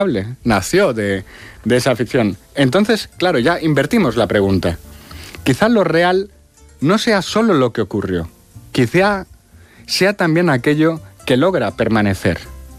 nació de esa ficción. Entonces, claro, ya invertimos la pregunta. Quizá lo real no sea solo lo que ocurrió, quizá sea también aquello que logra permanecer.